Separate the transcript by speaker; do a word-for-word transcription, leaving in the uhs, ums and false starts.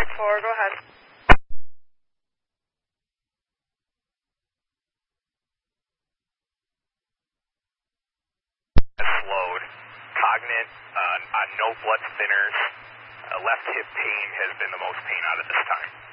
Speaker 1: four, go ahead.
Speaker 2: Slowed. Cognate, uh, on no blood thinners. Uh, left hip pain has been the most pain out of this time.